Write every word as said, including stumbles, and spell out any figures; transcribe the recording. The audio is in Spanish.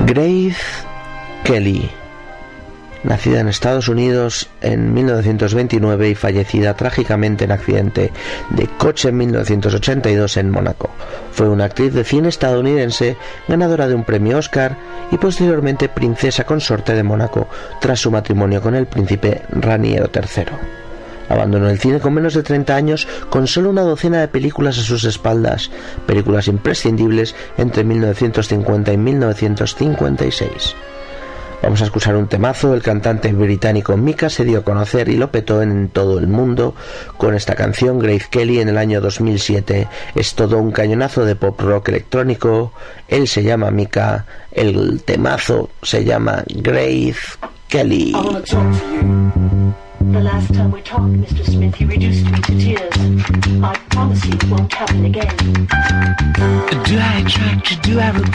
Grace Kelly, nacida en Estados Unidos en mil novecientos veintinueve y fallecida trágicamente en accidente de coche en mil novecientos ochenta y dos en Mónaco, fue una actriz de cine estadounidense, ganadora de un premio Oscar y posteriormente princesa consorte de Mónaco tras su matrimonio con el príncipe Raniero tercero. Abandonó el cine con menos de treinta años, con solo una docena de películas a sus espaldas, películas imprescindibles entre mil novecientos cincuenta y mil novecientos cincuenta y seis. Vamos a escuchar un temazo. El cantante británico Mika se dio a conocer y lo petó en todo el mundo con esta canción, Grace Kelly, en el año dos mil siete. Es todo un cañonazo de pop rock electrónico. Él se llama Mika, el temazo se llama Grace Kelly. The last time we talked, Mister Smith, you reduced me to tears. I promise you it won't happen again. Do I attract you? Do I repel?